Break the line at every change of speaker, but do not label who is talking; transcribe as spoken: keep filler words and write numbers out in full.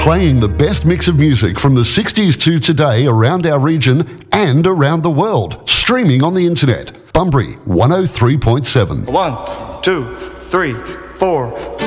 Playing the best mix of music from the sixties to today around our region and around the world. Streaming on the internet. Bunbury one oh three point seven.
One, two, three, four.